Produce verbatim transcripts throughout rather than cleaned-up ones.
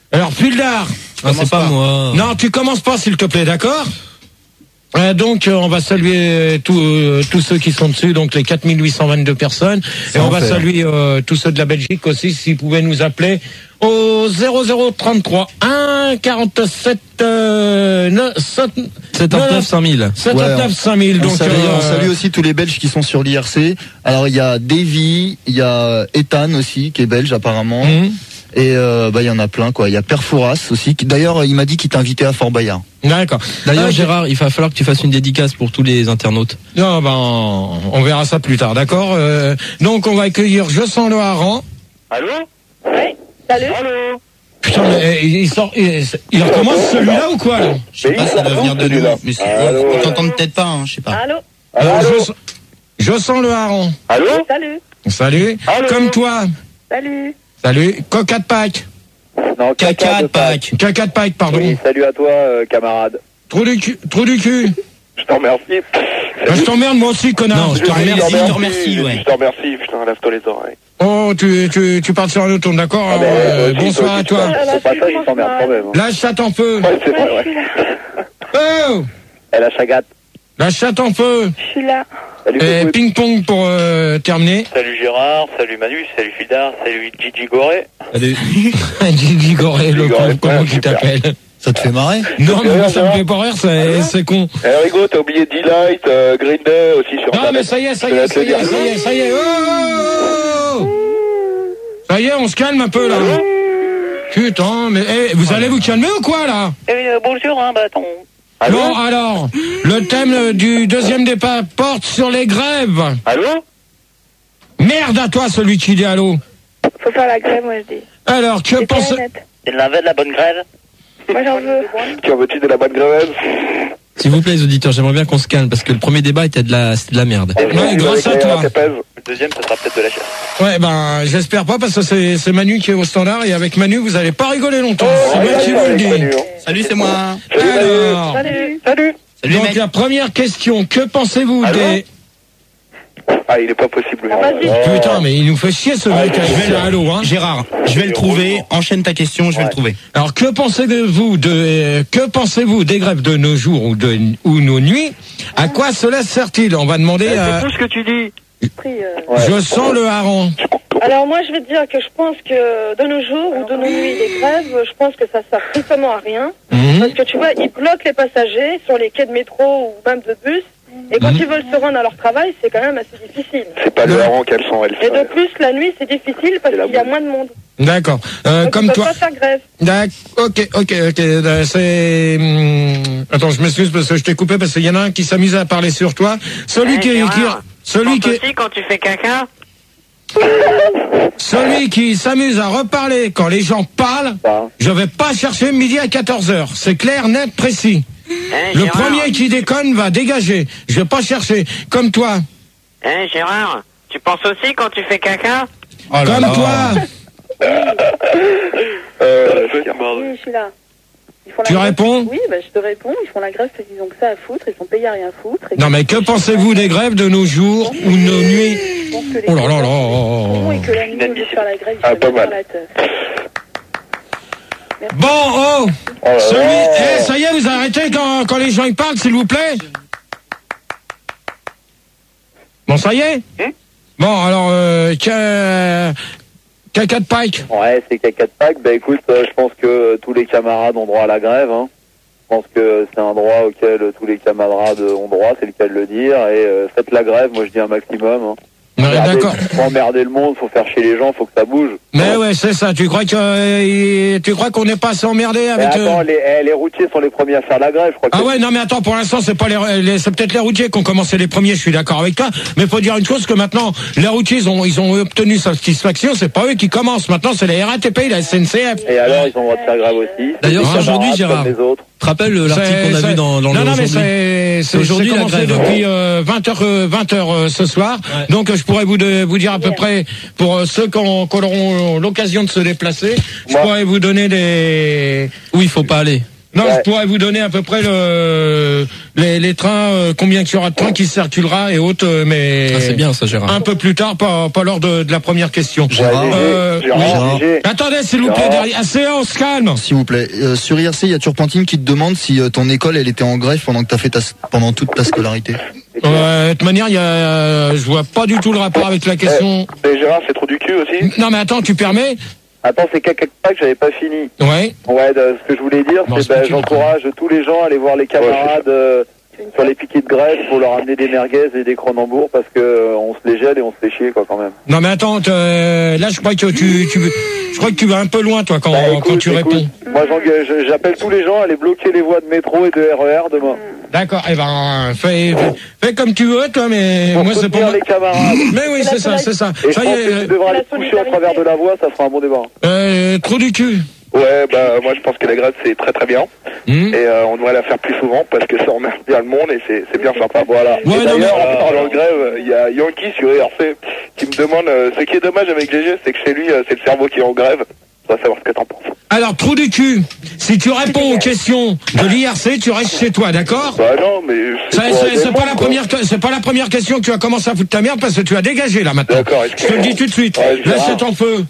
Alors, Puldar. Ah, c'est pas, pas moi. Non, tu commences pas, s'il te plaît, d'accord? Euh, donc euh, on va saluer tous euh, tous ceux qui sont dessus, donc les quatre mille huit cent vingt-deux personnes, et on va saluer euh, tous ceux de la Belgique aussi, s'ils pouvaient nous appeler au zéro zéro trente-trois un quarante-sept euh, soixante-neuf cinq mille. soixante-neuf cinq mille. Donc on salue, euh, on salue aussi tous les Belges qui sont sur l'I R C. Alors il y a Davy, il y a Ethan aussi qui est belge apparemment. Mmh. Et euh, bah il y en a plein quoi. Il y a Perfouras aussi. Qui, d'ailleurs, il m'a dit qu'il t'invitait à Fort Bayard. D'accord. D'ailleurs, ah, Gérard, il va falloir que tu fasses une dédicace pour tous les internautes. Non, ben on verra ça plus tard, d'accord. Euh, donc on va accueillir Je sens le hareng. Allô? Oui. Salut. Allô? Putain, mais il sort, il, il recommence celui-là ou quoi là? Je sais pas, ça doit venir de nous. Mais on t'entend peut-être pas, hein, je sais pas. Allô? Allô? Alors, je, je sens le hareng. Allô? Salut. Salut. Allô? Comme toi. Salut. Salut. Coca de Pâques. Non, Caca de Pâques. Caca de Pâques, pardon. Oui, salut à toi, euh, camarade. Trou du cul. Trou du cul. Je t'en remercie. Ben, je t'emmerde moi aussi, connard. Non, je te remercie, je te remercie, ouais. Je t'en remercie, putain, lave-toi les oreilles. Oh, tu, tu, tu parles sur un autre ton, d'accord? Ah, ben, euh, euh, bonsoir à toi. C'est pas ça, il s'emmerde quand même. Hein. La chatte en feu. Ouais, c'est vrai, ouais. Oh! Elle a chagate. La chatte en feu. Je suis là. Salut, Et coucou. ping-pong pour euh, terminer. Salut Gérard, salut Manu, salut Fildar, salut Gigi Goré. Allez. Gigi Goré, le Goré, pauvre, comment ouais, tu super. t'appelles? Ça te fait marrer? Non, mais moi, ça me fait pas rire, c'est, c'est con. Eh Rigo, t'as oublié D-Light, euh, Green Day aussi sur Non, mais ça y est, ça y est, ça y est, ça y est, ça y est. Oh! Ça y est, on se calme un peu, là. Putain, mais eh, vous allez vous calmer ou quoi, là? Euh, bonjour, hein, bâton. Allô? Bon, alors, le thème du deuxième départ porte sur les grèves. Allô? Merde à toi, celui qui dit allô. Faut faire la grève, moi, je dis. Alors, que pense... Il en avait de la bonne grève? Moi, j'en veux. Tu en veux-tu de la bonne grève? S'il vous plaît, les auditeurs, j'aimerais bien qu'on se calme parce que le premier débat était de la, c'était de la merde. Ouais, grâce à toi. Le deuxième, ça sera peut-être de la chasse. Ouais, ben, j'espère pas parce que c'est, c'est Manu qui est au standard et avec Manu, vous allez pas rigoler longtemps. Oh, c'est moi qui vous le dis. Salut, c'est moi. Alors, Salut. Salut. Salut, donc mec. la première question, que pensez-vous Allô? des... Ah, il est pas possible. Ah, vas-y. Oh. Putain, mais il nous fait chier ce mec. Ah, Je vais je vais- allô, hein. Gérard, je vais le trouver. Enchaîne ta question, je vais Ouais. le trouver. Alors, que pensez-vous de, que pensez-vous des grèves de nos jours ou de, ou nos nuits? À quoi cela sert-il? On va demander à... C'est tout ce que tu dis. Pris, euh. Ouais. Je sens le hareng. Alors, moi, je vais te dire que je pense que de nos jours ou de nos nuits, les grèves, je pense que ça sert strictement à rien. Mhm. Parce que tu vois, ils bloquent les passagers sur les quais de métro ou même de bus. Et quand Mhm. ils veulent se rendre à leur travail, c'est quand même assez difficile. C'est pas le hareng qu'elles sont, elles. Et de plus, la nuit, c'est difficile parce C'est la qu'il y a boule. moins de monde. D'accord. Euh, Donc, comme ils peuvent toi. pas faire grève. D'accord. Ok, ok, ok. Euh, C'est. hum, Attends, je m'excuse parce que je t'ai coupé parce qu'il y en a un qui s'amuse à parler sur toi. Celui Eh, qui, qui, Gérard, celui qui, aussi quand tu fais caca. celui qui s'amuse à reparler quand les gens parlent. Ça. Je vais pas chercher midi à quatorze heures. C'est clair, net, précis. Eh, Le Gérard, premier qui déconne va dégager. Je vais pas chercher. Comme toi. Eh Gérard, tu penses aussi quand tu fais caca? Oh là Comme là. toi. Euh, Oui, je suis là. Ils font la Tu grève. réponds? Oui, bah, je te réponds. Ils font la grève parce qu'ils ont que ça à foutre. Ils sont payés à rien foutre. Et Non mais que pensez-vous des grèves de nos jours ou nos nuits? je pense que les Oh là là grèves là. font et que la nuit, au lieu de faire la grève, ils Ah, peuvent pas faire mal. la teuf. Bon, oh. Oh là Celui, là. eh, ça y est, vous arrêtez quand, quand les gens ils parlent, s'il vous plaît. Bon, ça y est. Hmm Bon, alors, euh, ca- caca de Pâques. Ouais, c'est caca de Pâques. Bah écoute, euh, je pense que euh, tous les camarades ont droit à la grève. Hein. Je pense que c'est un droit auquel euh, tous les camarades ont droit, c'est le cas de le dire. Et euh, faites la grève, moi je dis un maximum. Hein. Ouais, Emmerder- d'accord. Faut emmerder le monde, faut faire chier les gens, faut que ça bouge. Mais ouais, c'est ça. Tu crois que, euh, tu crois qu'on n'est pas assez emmerdé Mais avec attends, eux? les, eh, les routiers sont les premiers à faire la grève, je crois que Ah ouais, non mais attends, pour l'instant c'est pas les, les- c'est peut-être les routiers qui ont commencé les premiers, je suis d'accord avec toi, mais faut dire une chose que maintenant les routiers ils ont ils ont obtenu satisfaction, c'est pas eux qui commencent, maintenant c'est la R A T P, la S N C F. Et alors, ils ont le droit de faire grève aussi. D'ailleurs, Les c'est aujourd'hui, camarades Gérard. comme les autres. Tu te rappelles euh, l'article C'est- qu'on a c'est- vu dans, dans non, le non, mais aujourd'hui c'est, c'est, aujourd'hui, c'est la commencé grève. depuis euh, vingt heures, euh, vingt heures euh, ce soir. Ouais. Donc euh, je pourrais vous, de, vous dire à peu près, pour euh, ceux qui, ont, qui auront l'occasion de se déplacer, je Moi. pourrais vous donner des... Où il faut pas aller. Non, Ouais. je pourrais vous donner à peu près le, les, les trains, euh, combien qu'il y aura de trains qui circulera et autres, euh, mais Ah, c'est bien ça, Gérard. un peu plus tard, pas, pas lors de, de la première question. Gérard, Euh, Gérard, oui. Gérard. G G. Attendez, s'il vous plaît, Gérard. derrière. Assez, on se calme. s'il vous plaît. Euh, sur I R C, il y a Turpentine qui te demande si euh, ton école, elle était en grève pendant que t'as fait ta, pendant toute ta scolarité. Euh, de toute manière, il y a, euh, je vois pas du tout le rapport avec la question. Et Gérard, c'est trop du cul aussi. Non, mais attends, tu permets? Attends, c'est caca que j'avais pas fini. Ouais. Ouais, de- ce que je voulais dire, Bon, c'est c'est pas ben, tu, j'encourage tous les gens à aller voir les camarades euh, sur les piquets de grève pour leur amener des merguez et des cronenbourgs parce que euh, on se les gèle et on se fait chier quoi quand même. Non, mais attends, euh, là, je crois que tu, tu, je crois que tu vas un peu loin, toi, quand, Bah, écoute, quand tu écoute, réponds. Moi, j'engue- je- j'appelle tous les gens à aller bloquer les voies de métro et de R E R demain. D'accord, eh ben, fais, fais, fais comme tu veux, toi, mais Pour moi, c'est pour soutenir moi. les camarades. Mais oui, c'est ça, c'est ça. Et je Ça y pense est, que tu devras aller La te coucher au solidarité. travers de la voie, ça fera un bon débat. euh, trou du cul. Ouais, bah moi je pense que la grève c'est très très bien Hmm. et euh, on devrait la faire plus souvent parce que ça emmerde bien le monde et c'est c'est bien sympa. Voilà. Ouais, Et non, d'ailleurs, mais- En parlant de grève, il y a Yankee sur I R C qui me demande euh, ce qui est dommage avec G G, c'est que chez lui euh, c'est le cerveau qui est en grève. On va savoir ce que t'en penses. Alors, trou du cul. Si tu réponds aux questions de l'I R C, tu restes chez toi, d'accord? Bah non, mais Ça, pour C'est aider c'est le pas monde, la quoi. première, que- c'est pas la première question que tu as commencé à foutre ta merde parce que tu as dégagé là maintenant. D'accord, Je te le dis tout de suite. Ouais, Laisse Gérard. ton feu.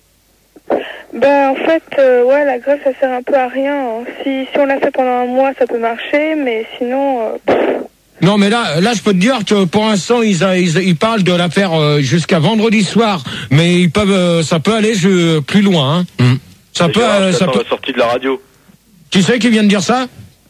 Ben, en fait, euh, ouais, la grève, ça sert un peu à rien. hein. Si, si on l'a fait pendant un mois, ça peut marcher, mais sinon, euh, pff, Non, mais là, là, je peux te dire que pour l'instant, ils, a- ils, ils parlent de la faire euh, jusqu'à vendredi soir, mais ils peuvent, euh, ça peut aller je, plus loin. Hein. Mm. Ça peut, euh, ça peut. la sortie de la radio. Qui c'est qui vient de dire ça?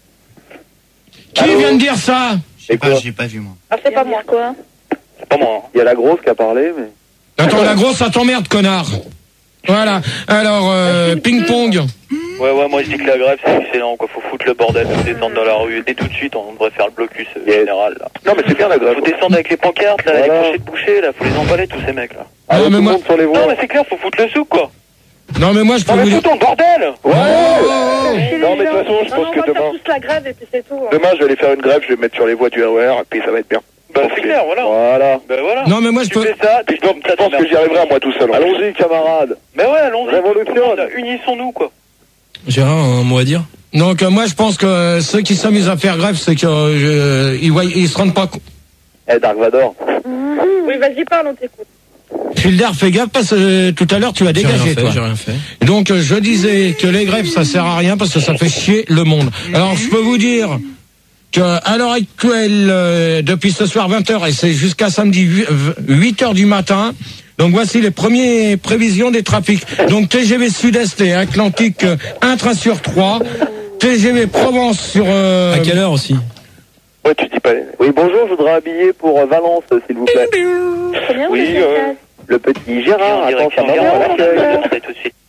Qui Allô vient de dire ça? J'ai Et pas, quoi j'ai pas vu moi. ah, c'est pas moi, quoi. C'est pas moi. hein. Il y a la grosse qui a parlé, mais. Attends, la grosse, ça t'emmerde, connard. Voilà. Alors, euh, ping-pong. Ouais, ouais, moi je dis que la grève c'est excellent, quoi. Faut foutre le bordel, faut descendre dans la rue. Dès tout de suite, on devrait faire le blocus euh, Yes. général, là. Non mais c'est bien la grève. Faut descendre avec les pancartes, là, Voilà. les planchers de boucher, là. Faut les emballer, tous ces mecs, là. Allez, mais tout le moi- monde sur les voies. Non, mais c'est clair, faut foutre le souk, quoi. Non, mais moi, je peux Non, vous mais dire. foutons le bordel! Oh, oh, oh. Non, mais de toute façon, je Non, pense non, que on va demain. faire tous la grève et puis c'est tout. hein. Demain je vais aller faire une grève, je vais me mettre sur les voies du R E R et puis ça va être bien. Bah, c'est clair, voilà. Voilà. Bah, voilà. Non, mais moi, je Tu peux. fais ça, tu Je pense, je pense que j'y arriverai à moi tout seul. en plus. Allons-y, camarades. Mais ouais, allons-y. Révolution. Tout le monde, Unissons-nous, quoi. Gérard, un mot à dire? Donc, euh, moi, je pense que euh, ceux qui s'amusent à faire grève, c'est que euh, ils, voient, ils se rendent pas compte. Eh, Dark Vador. Oui, vas-y, parle, on t'écoute. Filder, fais gaffe parce que euh, tout à l'heure, tu as J'ai rien dégagé, fait, toi. j'ai rien fait. Donc, euh, je disais que les grèves, ça sert à rien parce que ça fait chier le monde. Alors, je peux vous dire que à l'heure actuelle, euh, depuis ce soir vingt heures et c'est jusqu'à samedi huit heures du matin. Donc voici les premières prévisions des trafics. Donc T G V Sud-Est et Atlantique, euh, un train sur trois. T G V Provence sur... euh, À quelle heure aussi? Ouais, tu dis pas. les- Oui, bonjour, je voudrais habiller pour euh, Valence, s'il vous plaît. Très bien, Oui, vous êtes euh, efficace. Le petit Gérard, En direct, attention, en direct, maman, on va l'accueil. faire ça tout de suite.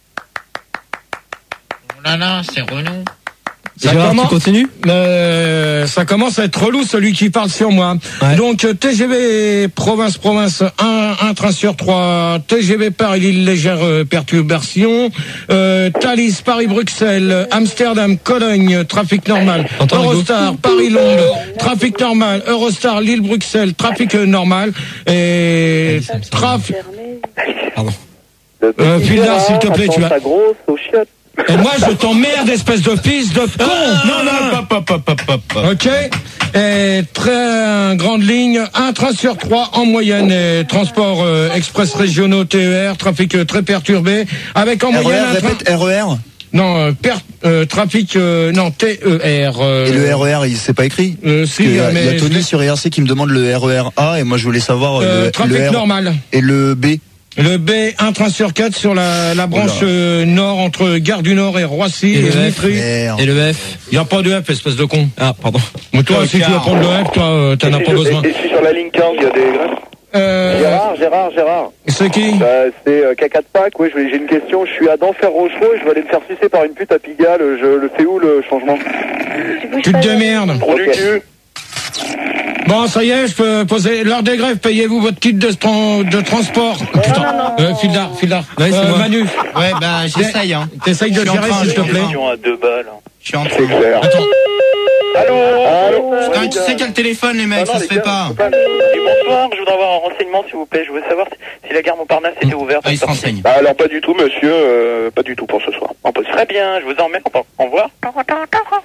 Oh là là, c'est Renaud. Ça Gérard, commence- tu continues? Euh, ça commence à être relou celui qui parle sur moi. Ouais. Donc euh, T G V province province un, un train sur trois. T G V Paris Lille légère euh, perturbation. Euh, Thalys Paris Bruxelles Amsterdam Cologne trafic normal. T'entends, Hugo Eurostar Paris Londres trafic normal. Eurostar Lille Bruxelles trafic euh, normal et trafic. Pardon. Le petit Euh, Filda, Gérard, s'il te plaît, attends tu as- sa grosse aux chiottes. Et moi je t'emmerde espèce de fils de con. Non, non, pop, pop, pop, pop, pop, pop. Ok. Et très grande ligne, un train sur trois en moyenne. Et transport euh, express régionaux T E R, trafic euh, très perturbé, avec en moyenne R E R, un train. répète, R E R. Non, euh, per, euh, trafic euh, non T E R. euh, Et le R E R, il c'est pas écrit? euh, Parce si, que il y a- mais il y a je Tony l'ai- sur I R C qui me demande le R E R A et moi je voulais savoir euh, euh, le, trafic le R normal. et le B. Le B, un train sur quatre sur la, la branche euh, nord entre Gare du Nord et Roissy Et et, le F, Vitry. Merde. Et le F? Il n'y a pas de F, espèce de con. Ah, pardon. Mais toi, si tu veux prendre le F, toi, euh, t'en as Et pas si- besoin. Et, et si sur la ligne quinze il y a des grèves? Euh, Gérard, Gérard, Gérard. c'est qui? Bah, c'est euh, Caca de Pâques, oui, je vais- j'ai une question. Je suis à Denfert-Rochereau et je vais aller me faire sucer par une pute à Pigalle. Je le fais où le changement? Tu te démerdes. Trop du Ok. cul. Bon, ça y est, je peux poser l'heure des grèves. Payez-vous votre titre de, tran- de transport. Putain, euh, Fildar, Fildar. Ouais, c'est Euh, moi. Manu, Ouais, bah, j'essaye, hein. t'essayes de Je suis en gérer, train, s'il te je suis en plaît. train. Question à deux balles. Je suis en train. C'est clair. Attends. Allô? Allô? Putain, tu sais quel téléphone, les mecs, Ah non, ça les se fait gars, pas. c'est pas- Et bonsoir, je voudrais avoir un renseignement, s'il vous plaît. Je voulais savoir si, si la gare Montparnasse était ouverte. Ah, il se renseigne. Bah, alors pas du tout monsieur, euh, pas du tout pour ce soir. Impossible. Très bien, je vous emmène. Au revoir.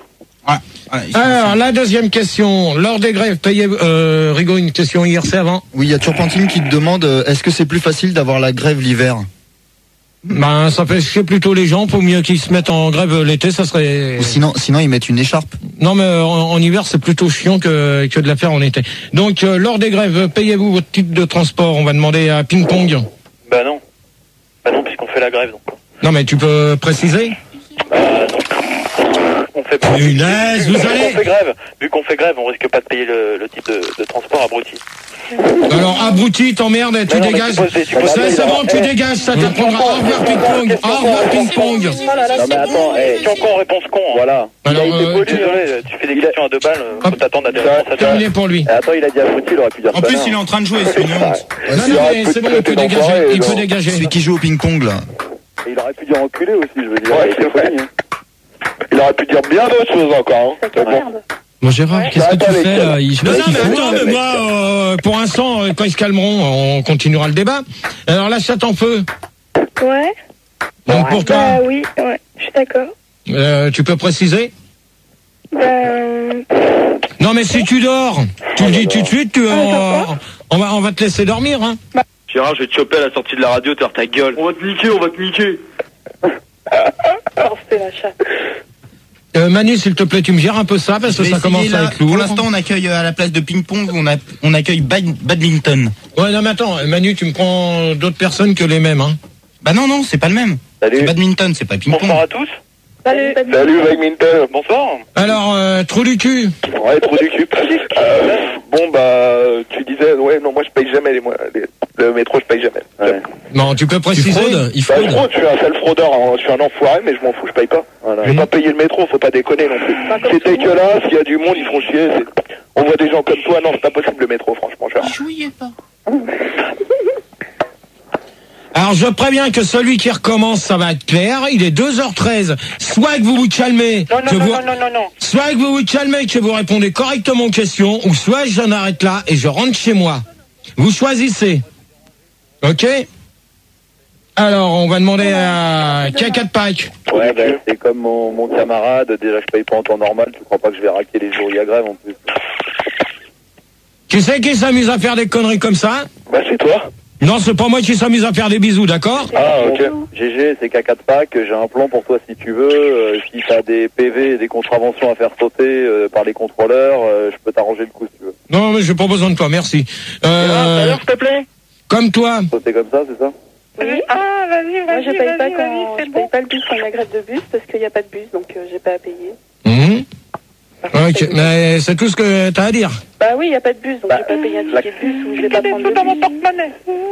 Alors, la deuxième question. Lors des grèves, payez, euh, Rigaud, une question I R C avant. Oui, il y a Turpentine qui te demande, euh, est-ce que c'est plus facile d'avoir la grève l'hiver? Ben, ça fait chier plutôt les gens, pour mieux qu'ils se mettent en grève l'été, ça serait... Ou sinon, sinon ils mettent une écharpe. Non, mais en, en hiver, c'est plutôt chiant que, que de la faire en été. Donc, euh, lors des grèves, payez-vous votre type de transport? On va demander à Ping Pong. Bah non. Bah non, puisqu'on fait la grève, donc. Non, mais tu peux préciser? Bah non. On fait pas. Punaise, vous allez... Vu qu'on fait grève, vu qu'on fait grève, on risque pas de payer le, le type de, de transport abruti. Alors, abruti, t'emmerdes, tu non, dégages. Tu poses, tu poses, c'est c'est bon, tu dégages, ça t'apprendra. Au revoir, Ping Pong. Au revoir, Ping Pong. Non mais attends, hey. Question con, réponse con. Voilà. Alors, il a été euh, poli, désolé, tu fais des questions à deux balles, faut t'attendre à des réponses à deux terminé pour lui. Et attends, il a dit abruti, il aurait pu dire En plus, il est en train de jouer, c'est une honte. Non, non, mais c'est bon, il peut dégager. Il peut dégager. Celui qui joue au ping-pong, là. Et il aurait pu dire enculé aussi, je veux dire. Ouais, c'est vrai. Il aurait pu dire bien d'autres choses encore. Hein. Bon. Bon Gérard, qu'est-ce que tu fais là? Il... Non, non, mais attends, mais moi, euh, pour l'instant, euh, quand ils se calmeront, on continuera le débat. Alors la chatte en feu. Ouais. Donc pour toi, Bah oui, ouais, je suis d'accord. euh, tu peux préciser? Ben... Non, mais si tu dors, tu le dis tout de suite, tu, on, on va, on va te laisser dormir, hein. Gérard, je vais te choper à la sortie de la radio, t'as ta gueule. On va te niquer, on va te niquer. Oh, c'était la chatte. Euh, Manu, s'il te plaît, tu me gères un peu ça, parce que ça commence à être lourd. Pour l'instant, on accueille à la place de ping-pong, on, a, on accueille bad, badminton. Ouais, non, mais attends, Manu, tu me prends d'autres personnes que les mêmes, hein. Bah non, non, c'est pas le même. Salut. C'est badminton, c'est pas ping-pong. Bonsoir à tous. Salut. Salut, badminton. Bonsoir. Alors, euh, trou du cul. Ouais, trou du cul. Euh, bon, bah, tu disais, ouais, non, moi je paye jamais les, moi, les, le métro, je paye jamais. Ouais. Non, tu peux Tu préciser. fraudes? Il Bah, fraude. je fraude, je suis un sale fraudeur, hein. Je suis un enfoiré, mais je m'en fous, je paye pas. Voilà. Je vais pas payer le métro, faut pas déconner non plus. C'est dégueulasse, il y a du monde, ils font chier. c'est- On voit des gens comme toi, non, c'est pas possible le métro, franchement, Gérard. Jouiez pas. Alors, je préviens que celui qui recommence, ça va être clair. Il est deux heures treize. Soit que vous vous calmez. Non, que non, vous... non, non, non, non. Soit que vous vous calmez, que vous répondez correctement aux questions, ou soit j'en arrête là et je rentre chez moi. Vous choisissez. Ok? Alors, on va demander à Caca de Pâques. Ouais, bah, c'est comme mon, mon camarade, déjà je paye pas en temps normal, tu crois pas que je vais raquer les jours où il y a grève en plus. Tu sais qui s'amuse à faire des conneries comme ça? Bah c'est toi. Non, c'est pas moi qui s'amuse à faire des bisous, d'accord? Ah ok. G G, c'est Caca de Pâques, j'ai un plan pour toi si tu veux, euh, si t'as des P V et des contraventions à faire sauter euh, par les contrôleurs, euh, je peux t'arranger le coup si tu veux. Non, mais j'ai pas besoin de toi, merci. Euh, s'il te plaît. comme toi. Sauter comme ça, c'est ça? Oui. Ah, vas-y, vas-y, Moi, je paye vas-y, pas vas-y, quand, c'est je bon. paye pas le bus quand il y a grève de bus parce qu'il n'y a pas de bus, donc euh, j'ai pas à payer. Mhm. Par contre, Ok, c'est- mais c'est tout ce que t'as à dire. Bah oui, il n'y a pas de bus, donc Bah, j'ai pas payé un la- ticket de bus ou je vais pas prendre le dans mon bus. porte-monnaie.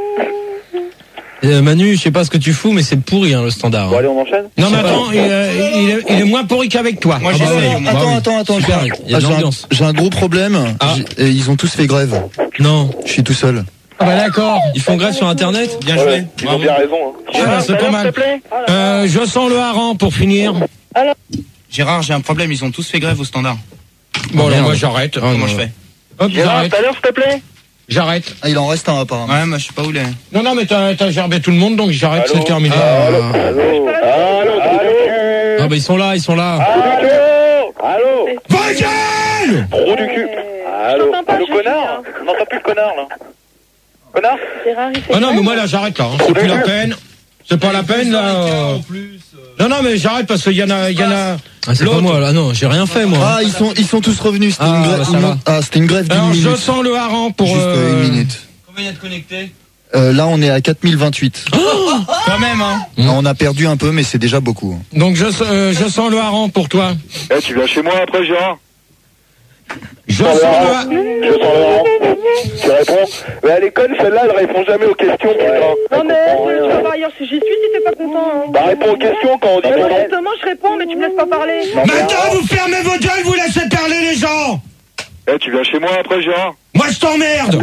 Euh, Manu, je sais pas ce que tu fous, mais c'est pourri, hein, le standard. Bon hein. allez, on enchaîne? Non, mais attends, il, euh, il est, il est moins pourri qu'avec toi. Moi, Ah bah j'essaye, ouais. au moins. Bah oui. Attends, attends, attends. Super, j'ai- il y a de j'ai un- l'ambiance. J'ai un gros problème. Ah. J'ai- Et ils ont tous fait grève. Non, Je suis tout seul. Ah bah d'accord. ils font grève sur Internet. Bien Ouais, joué. ils ont Bravo. bien raison. Hein. Ah bah, c'est pas mal. Euh, je sens le hareng pour finir. Gérard, j'ai un problème, ils ont tous fait grève au standard. Bon, alors merde. moi j'arrête. Comment je fais? Hop, j'arrête. tout à l'heure, s'il te plaît. J'arrête. Ah, il en reste un apparemment. Ouais, moi je sais pas où les. Non, non, mais t'as t'as gerbé tout le monde, donc j'arrête, Allô c'est terminé. Allô Allô Allô Allô Ah bah ils sont là, ils sont là. Allô Allô Vaguel Trou du cul. Allô J'entends pas, Allô, je connard. suis, On n'entend plus le connard, là. Connard. hein. Gérard, il fait Ah non, mais grève. moi là j'arrête là. hein. C'est plus la peine. C'est pas la peine là. euh. Non, non, mais j'arrête parce qu'il y en a, il y en a. Ah, c'est pas L'autre. moi là, non, j'ai rien fait moi. Ah, ils sont, ils sont tous revenus. C'était Ah, une grève. bah, ça ils va. m'ont- Ah, c'était une grève d'une Alors je minute. sens le hareng pour. Juste euh, euh, une minute. Combien il y a de connectés? Euh, là, on est à quatre mille vingt-huit. Quand même, hein. Ah, on a perdu un peu, mais c'est déjà beaucoup. Donc je, euh, je sens le hareng pour toi. Eh, tu viens chez moi après, Gérard? Je sens sens le le hareng. hareng. Je sens le hareng. Tu réponds? Mais elle est conne, celle-là, elle répond jamais aux questions, putain. Non, mais Elle comprend tu rien. vas voir ailleurs si j'y suis si t'es pas content. Hein. Bah, réponds aux questions quand on dit Mais ton nom. justement, je réponds, mais tu me laisses pas parler. Non, mais Maintenant arrête. vous fermez vos gueules, vous laissez parler les gens. Eh, tu viens chez moi après, Gérard? Moi je t'emmerde.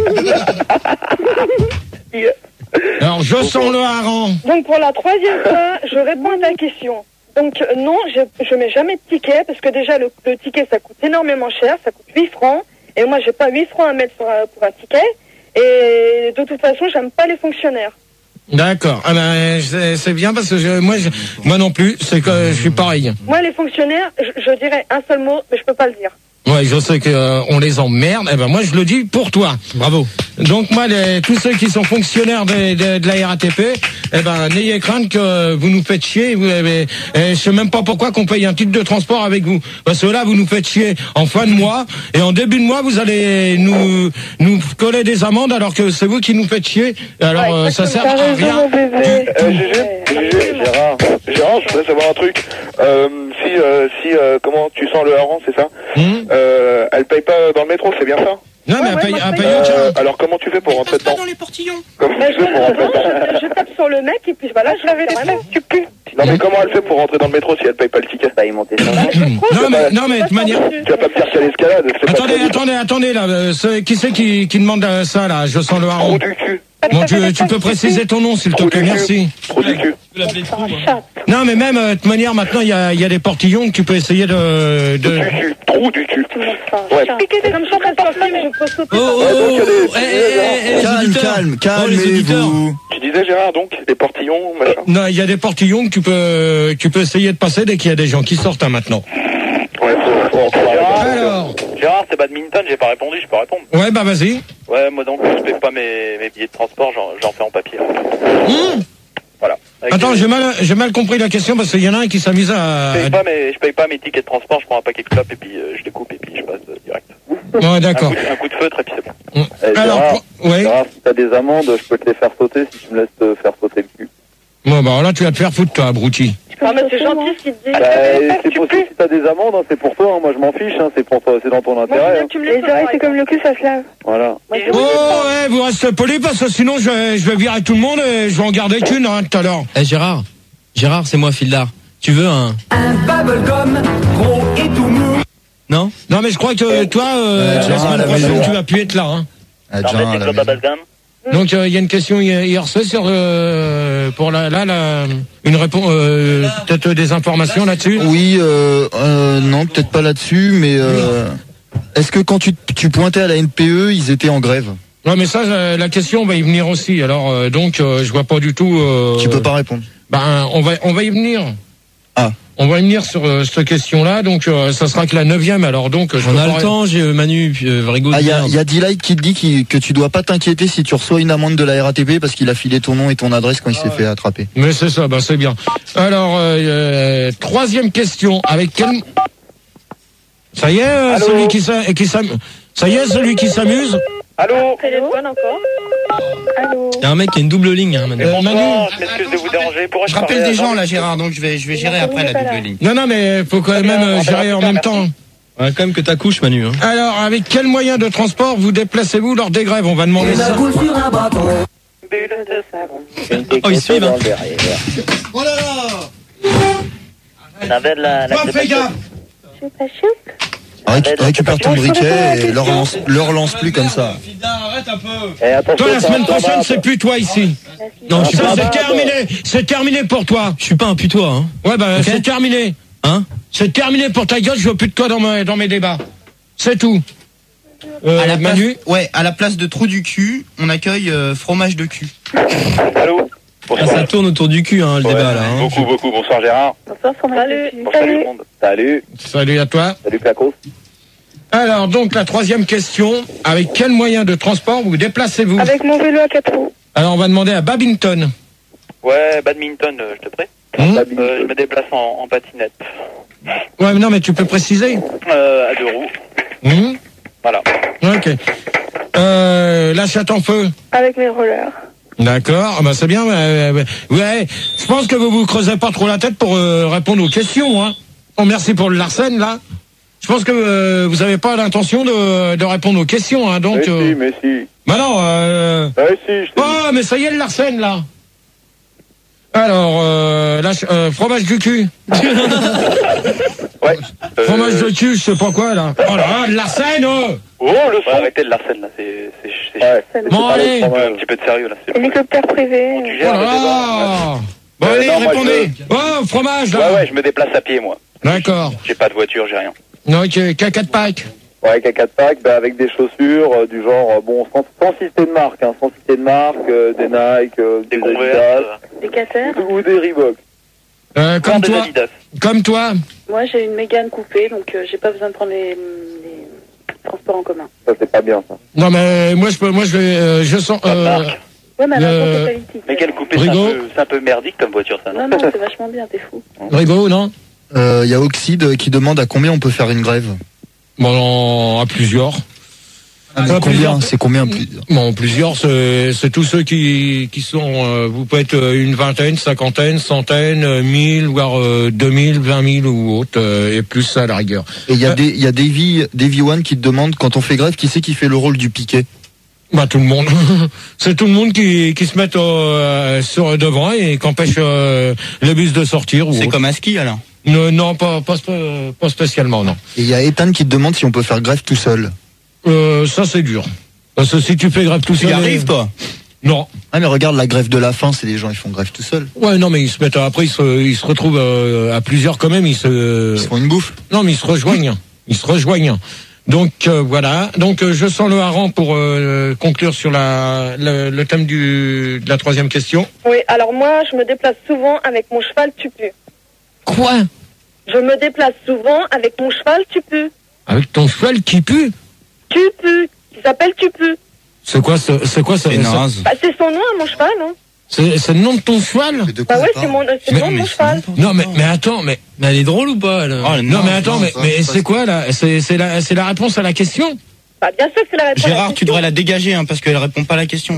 Alors je sens le hareng. Donc pour la troisième fois, je réponds à ta question. Donc euh, non, je, je mets jamais de ticket parce que déjà le, le ticket ça coûte énormément cher, ça coûte huit francs. Et moi j'ai pas huit francs à mettre pour, un- pour un ticket. Et de toute façon, j'aime pas les fonctionnaires. D'accord. Ah ben, c'est, c'est bien parce que je, moi, je, moi non plus, c'est que je suis pareil. Moi, les fonctionnaires, je, je dirais un seul mot, mais je peux pas le dire. Ouais, je sais que euh, on les emmerde. Eh ben moi je le dis pour toi. Bravo. Donc moi les, tous ceux qui sont fonctionnaires de, de, de la R A T P, eh ben n'ayez crainte que vous nous faites chier. Vous, eh, eh, je sais même pas pourquoi qu'on paye un titre de transport avec vous. Parce que là vous nous faites chier en fin de mois et en début de mois vous allez nous nous coller des amendes alors que c'est vous qui nous faites chier. Alors Ouais, euh, ça sert à raison, rien. mon bébé. Euh, Gégé, Gégé, Gérard, Gérard, je voudrais savoir un truc. Euh, si, euh, si, euh, comment tu sens le hareng, c'est ça? Hum euh, Elle paye pas dans le métro, c'est bien ça? Non mais Ouais, elle ouais, paye, moi, je elle paye. paye aucun. Euh, alors comment tu fais pour rentrer dedans? dans les portillons. Comment Bah, tu je, fais pour rentrer dedans? je, je tape sur le mec et puis voilà, je l'avais des tu pues. Non mais comment elle fait pour rentrer dans le métro si elle paye pas le ticket? Bah, ils montaient sur Non mais non mais de toute manière. Tu vas pas me dire qu'à l'escalade. c'est pas Attendez, très vite. attendez, attendez là. euh, c'est- qui c'est qui, qui demande euh, ça là? Je sens le hareng. Trou du cul. Bon, tu, tu peux préciser ton nom s'il te Trou plaît, du cul. merci. Trou du cul. Non mais même euh, de toute manière maintenant il y a, il y a des portillons que tu peux essayer de... Trou de... du cul. Trou du cul. Ouais. Comme je suis en train de sortir, mais je peux sauter. Oh, oh, Ouais, donc, il y a des- oh, eh, eh, eh, les Calme, auditeurs. calme, Oh, les auditeurs. calmez-vous. Tu disais Gérard donc des portillons, machin. Non, il y a des portillons que tu peux, tu peux essayer de passer dès qu'il y a des gens qui sortent hein, maintenant. Ouais, faut, faut, faut arrêter. Alors, Gérard, c'est badminton, j'ai pas répondu, je peux répondre. ouais bah vas-y. Ouais, moi donc je paye pas mes, mes billets de transport, j'en, j'en fais en papier. Hum Voilà. Avec Attends, les- j'ai mal, j'ai mal compris la question parce qu'il y en a un qui s'amuse à... Je paye pas mes, je paye pas mes tickets de transport, je prends un paquet de clopes et puis euh, je découpe et puis je passe euh, direct. Ouais, Un d'accord. coup, de, un coup de feutre et puis c'est bon. Hum. Eh, Alors, Gérard, pro- ouais. Gérard, si t'as des amendes, je peux te les faire sauter si tu me laisses te faire sauter le cul. Bon bah là tu vas te faire foutre toi, abruti. Non, mais c'est gentil ce qu'il te dit. Bah, c'est possible si t'as des amendes, hein, c'est pour toi, hein, moi je m'en fiche, hein, c'est pour toi, c'est dans ton Moi, intérêt. je hein. tu me Les laisses oreilles, c'est comme le cul, ça se lave. Voilà. Moi, je- Oh ouais, vous restez poli parce que sinon je vais, je vais virer tout le monde et je vais en garder qu'une hein, tout à l'heure. Eh Gérard, Gérard, c'est moi Fildar. Tu veux un Un bubblegum gros et tout mou. Non? Non mais je crois que toi, euh, Ouais, la Gérard, semaine la prochaine maison. tu vas plus être là. Hein. Ah, Non, Jean, mais à c'est la quoi maison. Bubblegum? Donc il euh, y a une question hier hier soir sur euh, pour la là la une réponse euh, peut-être des informations là-dessus. Oui, euh, euh, non, peut-être pas là-dessus, mais euh, est-ce que quand tu, tu pointais à la N P E, ils étaient en grève? Ouais mais ça euh, la question va y venir aussi. Alors euh, donc euh, je vois pas du tout. Euh, Tu peux pas répondre. Ben on va on va y venir. Ah. On va y venir sur euh, cette question-là, donc euh, ça sera que la neuvième. Alors donc je On peux a pas- le temps, j'ai Manu, puis euh, Vrigo. Ah, il y a, y a D-Light qui te dit qu'il- que tu dois pas t'inquiéter si tu reçois une amende de la R A T P parce qu'il a filé ton nom et ton adresse quand il s'est fait attraper. Mais c'est ça, ben c'est bien. Alors euh, euh, troisième question, avec quel ça y est euh, Allô celui qui s'a- qui s'am- ça y est celui qui s'amuse. Allô? Téléphone encore. Allô. Il y a un mec qui a une double ligne, hein, Manu. Euh, Manu. Bonsoir, je m'excuse de vous déranger. Pourrais Je je rappelle parler des à gens Jean- là, Gérard, donc je vais, je vais gérer après la double ligne. Non non mais faut quand même euh, gérer en même temps. Ouais, quand même que t'accouches, Manu. Hein. Alors avec quel moyen de transport vous déplacez-vous lors des grèves? On va demander ça. Coule sur un bâton. Oh, ils suivent, hein. Oh là là! Ça avait de la, la Toi, fais gaffe! Je suis pas choupe. Récu- récupère ton briquet et leur lance, leur lance plus comme ça. Fildar, arrête un peu! Eh, attention, Toi la ça semaine va, ça prochaine va. c'est plus toi ici. Non, je suis Ça pas, c'est terminé, c'est terminé pour toi. je suis pas un putois, hein. Ouais bah Ok. c'est terminé. Hein? C'est terminé pour ta gueule, je veux plus de toi dans mes, dans mes débats. C'est tout. Euh, À la place, Manu, ouais, à la place de trou du cul, on accueille euh, fromage de cul. Allô? Ah, ça tourne autour du cul, hein, le Ouais, débat là. Hein. Beaucoup, beaucoup. Bonsoir Gérard. Bonsoir, fromage Salut. de cul. Bonsoir tout le monde. Salut, salut à toi. salut Placos. Alors donc la troisième question, avec quel moyen de transport vous déplacez-vous? Avec mon vélo à quatre roues. Alors on va demander à Babington. Ouais, badminton, euh, je te prie. Hum Euh, je me déplace en, en patinette. Ouais mais non mais tu peux préciser. Euh, à deux roues. Hum Voilà. Ok. Euh, la chatte en feu. Avec mes rollers. D'accord, ah bah c'est bien. euh, euh, ouais, je pense que vous vous creusez pas trop la tête pour euh, répondre aux questions. Hein. Oh, merci pour le Larsen là. Je pense que euh, vous avez pas l'intention de, de répondre aux questions. Hein, donc. Mais euh, si, mais si. Bah non. Euh... Mais si, je t'ai Oh mais ça y est le Larsen là. Alors, euh, la ch- euh, fromage du cul. Ouais. Euh, Fromage de cul, je sais pas quoi là. Oh là, le Larsen. Oh, Oh, le Ouais, son. arrêtez de l'arsène là, c'est, c'est, c'est, Ouais. C'est Bon pas allez. le un, peu, fromage. un petit peu de sérieux là. C'est Hélicoptère privé. Tu Oh gères là le débat. là. Bon Euh, allez, non, moi, répondez. Oh, fromage là. Ouais, ouais, je me déplace à pied moi. D'accord. J'ai pas de voiture, j'ai rien. Ok, caca de Pâques. Ouais, avec un quatre pack, bah, avec des chaussures euh, du genre, euh, bon, sans, sans citer de marque, hein, sans citer de marque, euh, des Nike, euh, des, des Adidas, Des Cater. ou des Reebok. Euh, comme toi. Comme toi. Moi, j'ai une Mégane coupée, donc euh, j'ai pas besoin de prendre les, les transports en commun. Ça, c'est pas bien, ça. Non, mais moi, je peux, moi, je vais, euh, je sens, euh, Ouais, mais Euh, alors, politique. Mais quelle coupée, c'est un, peu, c'est un peu merdique comme voiture, ça, non? Non, non, c'est vachement bien, t'es fou. Rigo, non? Il euh, y a Oxide qui demande à combien on peut faire une grève. Bon, à plusieurs. Ah, mais combien? C'est combien plus... Bon, plusieurs, c'est, c'est tous ceux qui, qui sont, euh, vous pouvez être une vingtaine, cinquantaine, centaine, euh, mille, voire euh, deux mille, vingt mille ou autre, euh, et plus ça à la rigueur. Et il y a euh, des, il y a Davy, Davy One qui te demande, quand on fait grève, qui c'est qui fait le rôle du piquet? Bah, tout le monde. C'est tout le monde qui, qui se met euh, sur devant et qui empêche euh, les bus de sortir. Ou c'est autre. comme un ski, alors? Non, non, pas, pas, pas spécialement, non. Et il y a Ethan qui te demande si on peut faire grève tout seul. Euh, ça, c'est dur. Parce que si tu fais grève tout tu seul... y arrives, toi? Non. Ah, mais regarde, la grève de la faim, c'est les gens, ils font grève tout seuls. Ouais, non, mais ils se mettent, après, ils se, ils se retrouvent euh, à plusieurs quand même, ils se... Ils se font une bouffe? Non, mais ils se rejoignent. Ils se rejoignent. Donc, euh, voilà. Donc, euh, je sens le hareng pour euh, conclure sur la, le, le thème du, de la troisième question. Oui, alors moi, je me déplace souvent avec mon cheval tupu. Quoi? Je me déplace souvent avec mon cheval tupu. Avec ton cheval qui pue? Tupu, qui s'appelle Tupu. C'est quoi, ce, c'est quoi, ça? C'est naze. Bah, c'est son nom à mon cheval, hein. C'est, c'est le nom de ton cheval? Bah ouais, c'est, mon, c'est le nom de mon cheval. Non, mais, mais attends, mais, mais elle est drôle ou pas, elle? Oh, non, non, mais attends, non, mais, ça, mais ça, c'est quoi, là? C'est, c'est la, c'est la réponse à la question? Bah, bien sûr que c'est la réponse. Gérard, à la tu devrais la dégager, hein, parce qu'elle répond pas à la question.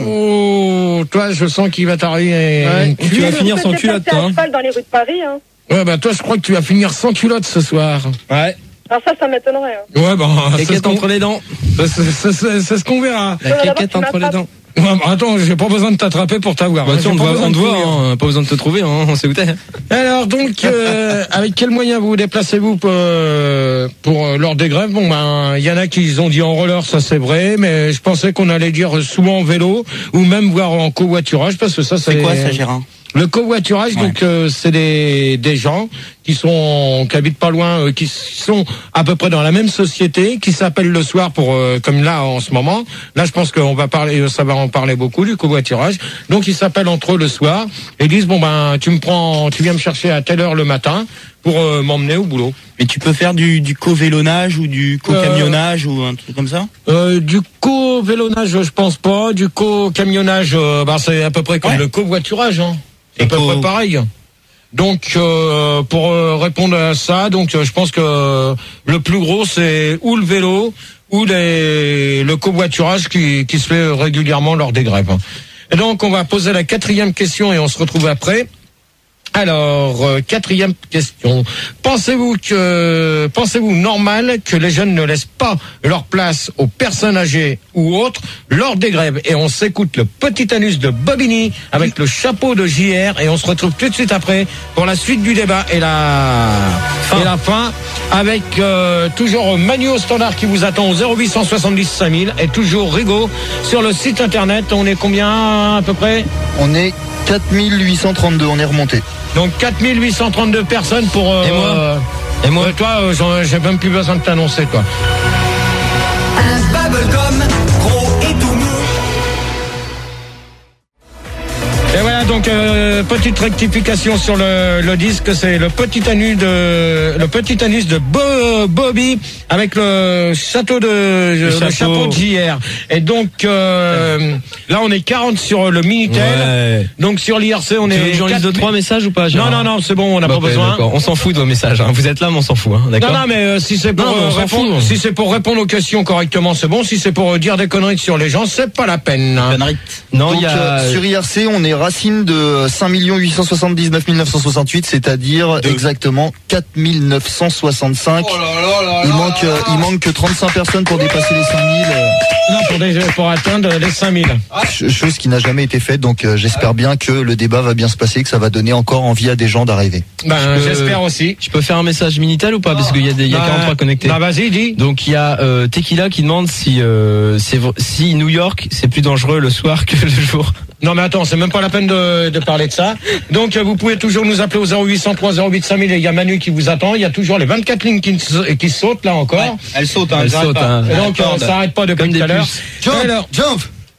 Oh, toi, je sens qu'il va t'arriver. Ouais, tu vas finir sans culotte, toi. hein. Cheval dans les rues de Paris, hein. Ouais, bah, toi, je crois que tu vas finir sans culotte ce soir. Ouais. Alors ça, ça m'étonnerait, hein. Ouais, bah, La quête entre les dents. C'est, c'est, c'est, c'est ce qu'on verra. La quéquette entre les dents. Ouais, bah, attends, j'ai pas besoin de t'attraper pour t'avoir. Bah, hein, tiens, on te voit, on te voit, hein, pas besoin de te trouver, hein, on sait où t'es. Alors, donc, euh, avec quels moyens vous vous déplacez-vous pour, euh, pour euh, lors des grèves? Bon, ben, il y en a qui ont dit en roller, ça c'est vrai, mais je pensais qu'on allait dire souvent en vélo, ou même voir en covoiturage, parce que ça, c'est... C'est quoi ça, Gérard? Le covoiturage, ouais. donc euh, c'est des des gens qui sont qui habitent pas loin, euh, qui sont à peu près dans la même société, qui s'appellent le soir pour euh, comme là en ce moment. Là, je pense qu'on va parler, ça va en parler beaucoup du covoiturage. Donc ils s'appellent entre eux le soir et disent bon ben tu me prends, tu viens me chercher à telle heure le matin pour euh, m'emmener au boulot. Mais tu peux faire du du co-vélonnage ou du co-camionnage euh, ou un truc comme ça? Euh, du co-vélonnage, je pense pas. Du co-camionnage, euh, ben c'est à peu près comme ouais. le covoiturage, hein. C'est à peu près pareil. Donc, euh, pour euh, répondre à ça, donc euh, je pense que euh, le plus gros, c'est ou le vélo ou les, le covoiturage qui, qui se fait régulièrement lors des grèves. Et donc, on va poser la quatrième question et on se retrouve après. Alors, euh, quatrième question. Pensez-vous que, pensez-vous normal que les jeunes ne laissent pas leur place aux personnes âgées ou autres lors des grèves? Et on s'écoute le petit anus de Bobigny avec le chapeau de J R et on se retrouve tout de suite après pour la suite du débat et la fin, et la fin avec euh, toujours Manu au standard qui vous attend au zéro huit cent soixante-dix cinq mille et toujours Rigaud sur le site internet. On est combien à peu près? On est quatre mille huit cent trente-deux, on est remonté. Donc quatre mille huit cent trente-deux personnes pour... Euh, et moi euh, Et moi euh, Toi, euh, j'ai même plus besoin de t'annoncer, toi. Un bubblegum gros et tout mou. Et voilà, donc euh, petite rectification sur le, le disque, c'est le petit anus de le petit anus de Bo, Bobby avec le château de le, le chapeau. chapeau de J R. Et donc euh, là on est quarante sur le Minitel. Ouais. Donc sur l'I R C on tu est. J'en lise deux trois messages ou pas? Non non non, c'est bon, on n'a bah, pas okay, besoin. D'accord. On s'en fout de vos messages. Hein. Vous êtes là, mais on s'en fout. Hein. D'accord. Non non, mais euh, si c'est pour non, euh, répondre, si c'est pour répondre aux questions correctement, c'est bon. Si c'est pour euh, dire des conneries sur les gens, c'est pas la peine. Hein. Non, il y a euh, sur I R C on est racine de cinq millions huit cent soixante-dix-neuf mille neuf cent soixante-huit, c'est-à-dire de... exactement quatre mille neuf cent soixante-cinq. Oh là là là il là manque, là. il manque que trente-cinq personnes pour dépasser les cinq mille. Non, pour, des, pour atteindre les cinq mille. Chose qui n'a jamais été faite, donc euh, j'espère ah. bien que le débat va bien se passer, que ça va donner encore envie à des gens d'arriver. Ben, peux, j'espère aussi. Je peux faire un message Minitel ou pas? Parce qu'il y a des, il y a bah, quarante-trois connectés. Bah, vas-y, dis. Donc, il y a euh, Tequila qui demande si, euh, c'est, si New York, c'est plus dangereux le soir que le jour. Non mais attends, c'est même pas la peine de, de parler de ça. Donc vous pouvez toujours nous appeler au zéro huit cent trois zéro huit cinq mille. Il y a Manu qui vous attend. Il y a toujours les vingt-quatre lignes qui, qui sautent là encore. Ouais, elles sautent, hein, elles sautent. Hein. Et donc euh, ça n'arrête pas depuis tout à l'heure. Jump, alors, jump.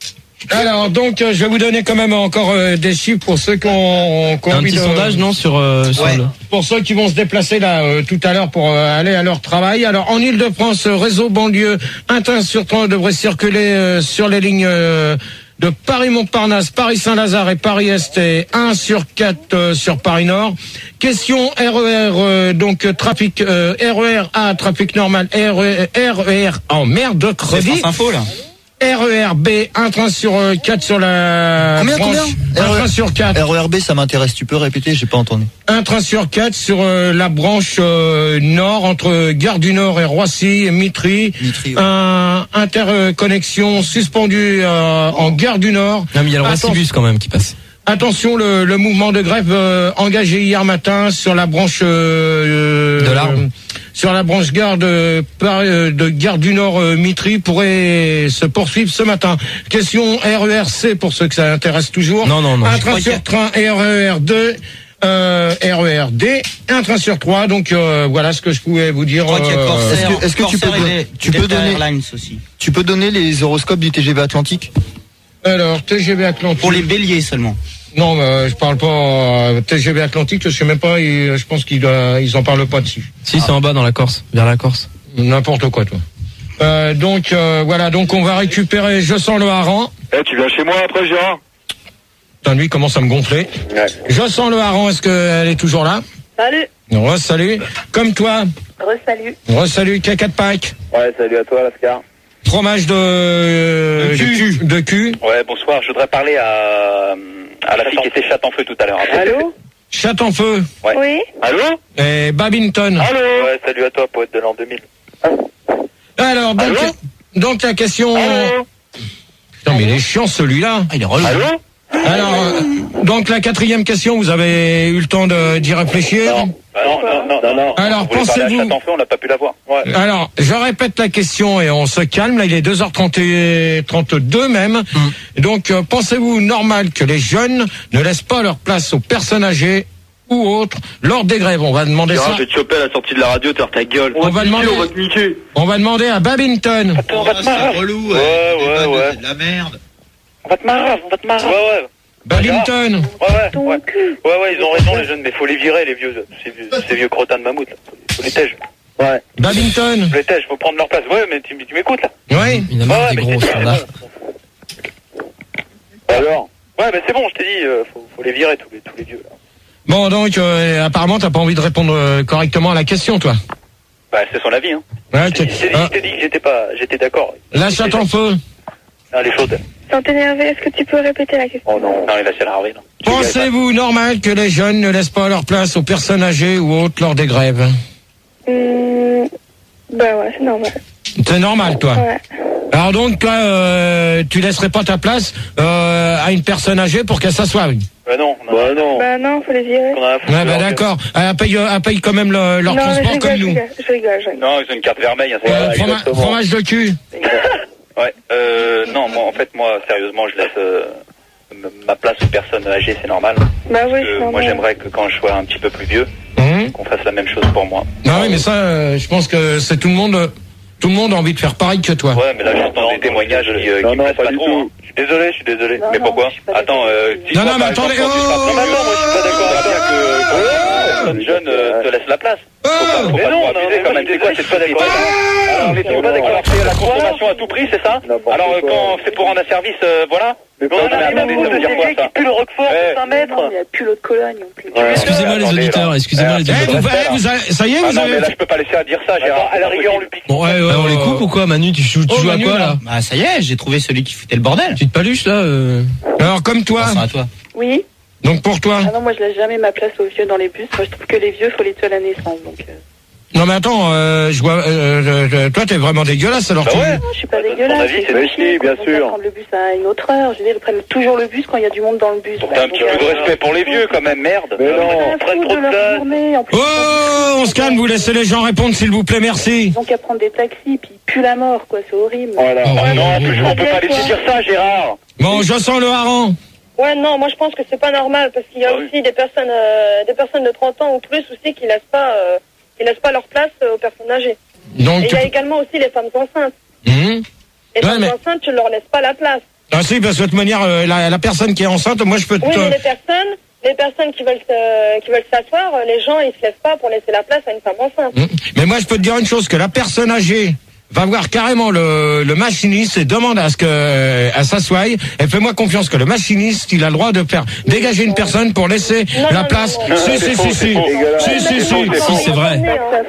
Alors donc euh, je vais vous donner quand même encore euh, des chiffres pour ceux qui ont, qui ont un envie petit de, sondage non sur, euh, sur ouais, le... pour ceux qui vont se déplacer là euh, tout à l'heure pour euh, aller à leur travail. Alors en Ile-de-France, réseau banlieue, un train sur trois devrait circuler euh, sur les lignes euh, de Paris-Montparnasse, Paris-Saint-Lazare et Paris-Est, et un sur quatre euh, sur Paris-Nord. Question R E R, euh, donc trafic euh, R E R A, trafic normal, R E R en merde, crevé. C'est France Info là. R E R B, un train sur quatre sur la combien, branche. combien Un train sur quatre. R E R B, ça m'intéresse. Tu peux répéter? J'ai pas entendu. Un train sur quatre sur euh, la branche euh, nord entre Gare du Nord et Roissy et Mitry. Mitry, ouais. Un interconnexion suspendue euh, en Gare du Nord. Non, mais il y a le Roissy-Bus quand même qui passe. Attention, le, le mouvement de grève euh, engagé hier matin sur la branche euh, de l'Arbre. Sur la branche gare de, de Gare du Nord euh, Mitry pourrait se poursuivre ce matin. Question R E R C pour ceux que ça intéresse toujours. Non, non, non. Un train sur train R E R deux, euh, R E R D, un train sur trois. Donc euh, voilà ce que je pouvais vous dire. Je crois qu'il y a Corsair, Est-ce que, est-ce que tu peux, Corsair tu peux donner, Airlines aussi. tu peux donner les horoscopes du T G V Atlantique? Alors T G V Atlantique. Pour les béliers seulement. Non, euh, je parle pas euh, T G V Atlantique, je sais même pas, et, je pense qu'ils euh, ils en parlent pas dessus. Si, c'est en bas dans la Corse, vers la Corse. N'importe quoi, toi. Euh, donc euh, voilà, donc on va récupérer Je sens le hareng. Eh, tu viens chez moi après, Gérard? Putain, lui commence à me gonfler. Ouais. Je sens le hareng, est-ce qu'elle est toujours là? Salut. Re, salut. Comme toi. Re-salut. Re, salut, caca de Pâques. Ouais, salut à toi, Lascar. Fromage de... De cul. De cul. Ouais, bonsoir. Je voudrais parler à, à la fille qui était chatte en feu tout à l'heure. Allô? Chat en feu. Ouais. Oui. Allô? Et Babington. Allô? Ouais, salut à toi, poète de l'an deux mille. Alors, donc, Allô? donc la question... Allô? Putain, mais il est chiant celui-là. Ah, il est relou. Allô? Alors, euh, donc la quatrième question, vous avez eu le temps de, d'y réfléchir? Non, bah non, non, non, non, non. Alors, On voulait parler à pensez-vous... chatte en feu, on n'a pas pu la voir. Ouais. Alors, je répète la question et on se calme. Là, il est deux heures trente-deux même. Mm. Donc, euh, pensez-vous normal que les jeunes ne laissent pas leur place aux personnes âgées ou autres lors des grèves? On va demander Gérard, ça. je vais te choper à la sortie de la radio, t'as ta gueule. On, on va te demander. niquer, on va te niquer. On va demander à Babington. Attends, on va te marrer. relou. Ouais, ouais, ouais. C'est de la merde. On va te marrer, on va te marrer. Ouais, ouais. Babington. Ouais, ouais, ouais. Ouais, ouais, ils ont raison, les jeunes, mais faut les virer, les vieux, ces vieux, ces vieux crottins de mammouth, là. Faut les tèges. Ouais. Babington. Faut les tèges, faut prendre leur place. Ouais, mais tu, tu m'écoutes, là? Oui. Il a marre ouais, des mais gros, c'est- ça là. Alors? Ouais, mais c'est bon, je t'ai dit, euh, faut, faut les virer, tous les, tous les vieux, là. Bon, donc, euh, apparemment, t'as pas envie de répondre euh, correctement à la question, toi. Bah, c'est son avis, hein. Ouais, Je t'ai ok. dit, je t'ai dit, Ah, je t'ai dit que j'étais pas, j'étais d'accord. la chatte en feu. Ah, les chaudes. Sans t'énerver, est-ce que tu peux répéter la question? Oh non. Non, il va se l'énerver, là. Pensez-vous normal que les jeunes ne laissent pas leur place aux personnes âgées ou autres lors des grèves? Mmh, bah ouais, c'est normal. C'est normal, toi. Ouais. Alors donc, toi, euh, tu laisserais pas ta place euh, à une personne âgée pour qu'elle s'assoie? Oui. Bah non. Bah non. Bah non, faut les virer. On a à foutre Ouais, de bah leur d'accord. Elle paye, elle paye quand même le- leur non, mais je transport rigole, comme je nous. rigole, je rigole, je rigole. Non, ils ont une carte vermeille, hein, c'est Euh, vrai, froma- exactement. fromage de cul. Ouais, euh, non, moi, en fait, moi, sérieusement, je laisse euh, m- ma place aux personnes âgées, c'est normal. Bah oui, Parce c'est que normal. moi, j'aimerais que quand je sois un petit peu plus vieux, Hum. qu'on fasse la même chose pour moi. Ah oui, mais ça, euh, je pense que c'est tout le monde. euh, Tout le monde a envie de faire pareil que toi. Ouais, mais là, j'entends des témoignages qui, euh, qui me plaisent pas trop. Hein. Je suis désolé, je suis désolé. Non, mais non, pourquoi je suis pas Attends, euh, si Non, toi, non, mais par attendez, exemple, quand tu seras oh, plus vieux, moi, je suis pas d'accord avec ça que que les personnes jeunes euh, te laissent la place. Faut pas, faut Mais pas non, trop non, abuser mais quand moi, même. je C'est quoi suis cette pas d'accord. société? Alors, mais tu veux pas d'accord c'est la consommation à tout prix, c'est ça? N'importe Alors, euh, quoi. quand c'est pour rendre un service, euh, voilà. Mais Non, pas non, du mais tout. attendez, ça veut dire quoi, ça? Plus le Roquefort, Ouais. cinq mètres. Il n'y a plus l'eau de Cologne non plus. Ouais. Excusez-moi les Attendez, auditeurs, là. excusez-moi les Eh, Eh, vous, auditeurs. eh, vous avez- ça y est, Ah vous non, avez. mais là, je peux pas laisser à dire ça, Gérard. À la rigueur, on lui pique. Bon, ouais, ouais, Ouais, on les ouais. coupe ou quoi, Manu? Tu joues, tu Oh, joues à Manu, quoi là. là? Bah ça y est, j'ai trouvé celui qui foutait le bordel. Tu te paluches là euh... Alors, comme toi. Attention à toi. Oui. Donc, pour toi. Ah non, moi je laisse jamais ma place aux vieux dans les bus. Moi je trouve que les vieux, faut les tuer à la naissance. Donc, euh... Non, mais attends, euh, je vois. Euh, euh, toi, t'es vraiment dégueulasse alors. Bah tu- ouais. non, je suis pas Bah, ton dégueulasse. avis, c'est fait de chier, chier, bien quand ils vont sûr. prendre le bus à une autre heure. Je veux dire, ils prennent toujours le bus quand il y a du monde dans le bus. T'as un petit peu de respect pour les vieux, quand même, merde. Mais non. Ils prennent trop de leur place. journée. En plus, Oh, on se calme, vous laissez les gens répondre, s'il vous plaît, merci. ils ont qu'à prendre des taxis, puis ils puent la mort, quoi. C'est horrible. Voilà. Oh, Ah non, en plus, on peut pas quoi. laisser dire ça, Gérard. Bon, je sens le hareng. Ouais, non, moi je pense que c'est pas normal parce qu'il y a Ah aussi des personnes, euh, des personnes de trente ans ou plus aussi qui laissent pas, euh, qui laissent pas leur place euh, aux personnes âgées. Donc, Et il y a également aussi les femmes enceintes. Hum. Les Ouais, femmes mais- enceintes, tu leur laisses pas la place. Ah si, parce que de toute manière, euh, la, la personne qui est enceinte, moi je peux te... Oui, mais les personnes, les personnes qui veulent, se- qui veulent s'asseoir, euh, les gens ils se lèvent pas pour laisser la place à une femme enceinte. Hum. Mais moi je peux te dire une chose, que la personne âgée va voir carrément le, le machiniste et demande à ce que à s'assoie. Et fais-moi confiance que le machiniste, il a le droit de faire dégager une personne pour laisser Non, la non, place. non, non. Si, Non, si, c'est si, faux, si, c'est faux. si, si, si, C'est faux, Si, c'est vrai. Hein.